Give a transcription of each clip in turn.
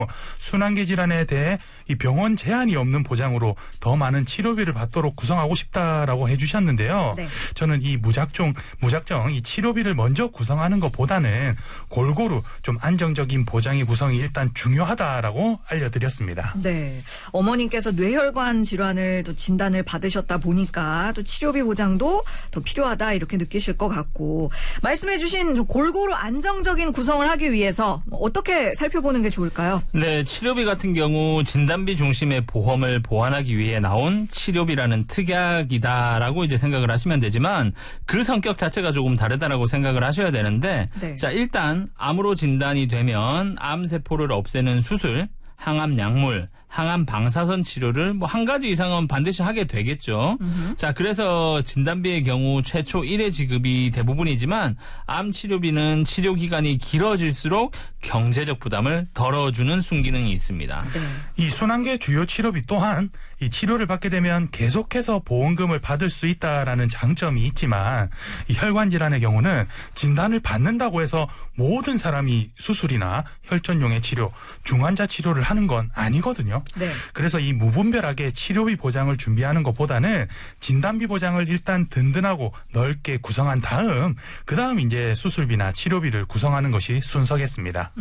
순환계 질환에 대해 이 병원 제한이 없는 보장으로 더 많은 치료비를 받도록 구성하고 싶다라고 해주셨는데요. 네. 저는 이 무작정 이 치료비를 먼저 구성하는 것보다는 골고루 좀 안정적인 보장의 구성이 일단 중요하다라고 알려드렸습니다. 네. 어머님께서 뇌혈관 질환을 또 진단을 받으셨다 보니까 또 치료비 보장도 더 필요하다 이렇게 느끼실 것 같고, 말씀해 주신 좀 골고루 안정적인 구성을 하기 위해서 어떻게 살펴보는 게 좋을까요? 네, 치료비 같은 경우 진단비 중심의 보험을 보완하기 위해 나온 치료비라는 특약이다라고 이제 생각을 하시면 되지만, 그 성격 자체가 조금 다르다라고 생각을 하셔야 되는데, 네. 자, 일단 암으로 진단이 되면 암세포를 없애는 수술, 항암 약물, 항암 방사선 치료를 뭐 한 가지 이상은 반드시 하게 되겠죠. 자, 그래서 진단비의 경우 최초 1회 지급이 대부분이지만 암 치료비는 치료 기간이 길어질수록 경제적 부담을 덜어주는 순기능이 있습니다. 네. 이 순환계 주요 치료비 또한 이 치료를 받게 되면 계속해서 보험금을 받을 수 있다라는 장점이 있지만, 이 혈관 질환의 경우는 진단을 받는다고 해서 모든 사람이 수술이나 혈전용의 치료, 중환자 치료를 하는 건 아니거든요. 네. 그래서 이 무분별하게 치료비 보장을 준비하는 것보다는 진단비 보장을 일단 든든하고 넓게 구성한 다음, 그다음 이제 수술비나 치료비를 구성하는 것이 순서겠습니다.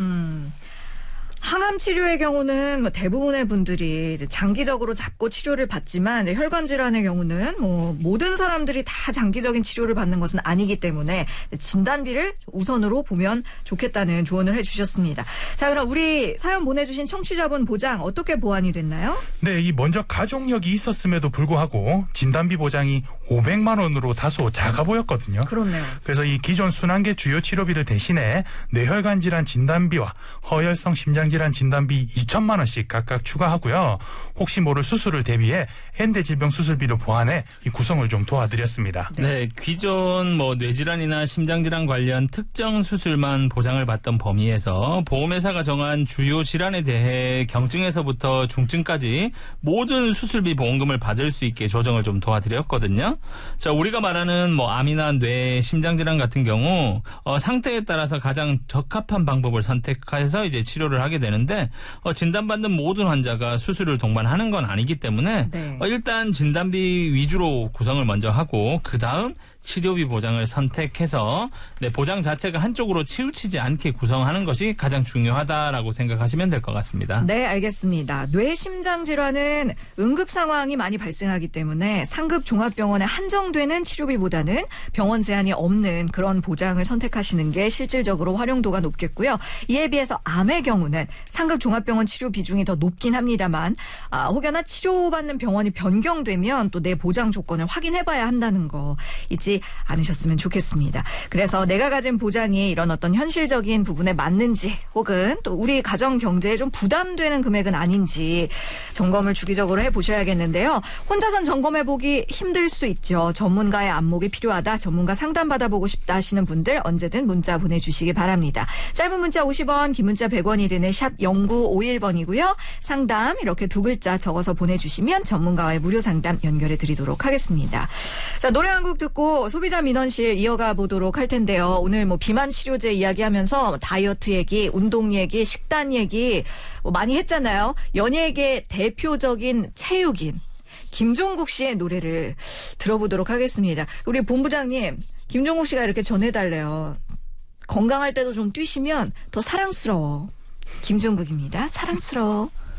항암 치료의 경우는 뭐 대부분의 분들이 이제 장기적으로 잡고 치료를 받지만, 이제 혈관 질환의 경우는 뭐 모든 사람들이 다 장기적인 치료를 받는 것은 아니기 때문에 진단비를 우선으로 보면 좋겠다는 조언을 해주셨습니다. 자, 그럼 우리 사연 보내주신 청취자분 보장 어떻게 보완이 됐나요? 네, 이 먼저 가족력이 있었음에도 불구하고 진단비 보장이 500만 원으로 다소 작아 보였거든요. 그렇네요. 그래서 이 기존 순환계 주요 치료비를 대신에 뇌혈관 질환 진단비와 허혈성 심장 질환 진단비 2천만 원씩 각각 추가하고요. 혹시 모를 수술을 대비해 현대 질병 수술비를 보완해 이 구성을 좀 도와드렸습니다. 네, 기존 뭐 뇌질환이나 심장질환 관련 특정 수술만 보장을 받던 범위에서 보험회사가 정한 주요 질환에 대해 경증에서부터 중증까지 모든 수술비 보험금을 받을 수 있게 조정을 좀 도와드렸거든요. 자, 우리가 말하는 뭐 암이나 뇌, 심장질환 같은 경우 상태에 따라서 가장 적합한 방법을 선택해서 이제 치료를 하게 되는데, 진단받는 모든 환자가 수술을 동반하는 건 아니기 때문에 네. 일단 진단비 위주로 구성을 먼저 하고 그 다음 치료비 보장을 선택해서 보장 자체가 한쪽으로 치우치지 않게 구성하는 것이 가장 중요하다라고 생각하시면 될 것 같습니다. 네, 알겠습니다. 뇌심장 질환은 응급 상황이 많이 발생하기 때문에 상급 종합병원에 한정되는 치료비보다는 병원 제한이 없는 그런 보장을 선택하시는 게 실질적으로 활용도가 높겠고요. 이에 비해서 암의 경우는 상급 종합병원 치료 비중이 더 높긴 합니다만, 혹여나 치료받는 병원이 변경되면 또 내 보장 조건을 확인해봐야 한다는 거 잊지 않으셨으면 좋겠습니다. 그래서 내가 가진 보장이 이런 어떤 현실적인 부분에 맞는지, 혹은 또 우리 가정 경제에 좀 부담되는 금액은 아닌지 점검을 주기적으로 해보셔야겠는데요. 혼자선 점검해보기 힘들 수 있죠. 전문가의 안목이 필요하다, 전문가 상담 받아보고 싶다 하시는 분들 언제든 문자 보내주시기 바랍니다. 짧은 문자 50원, 긴 문자 100원이 드는 샵 0951번이고요. 상담 이렇게 두 글자 적어서 보내주시면 전문가와의 무료 상담 연결해드리도록 하겠습니다. 자, 노래 한 곡 듣고 소비자 민원실 이어가 보도록 할 텐데요. 오늘 뭐 비만 치료제 이야기하면서 다이어트 얘기, 운동 얘기, 식단 얘기 뭐 많이 했잖아요. 연예계 대표적인 체육인 김종국 씨의 노래를 들어보도록 하겠습니다. 우리 본부장님, 김종국 씨가 이렇게 전해달래요. 건강할 때도 좀 뛰시면 더 사랑스러워. 김종국입니다. 사랑스러워.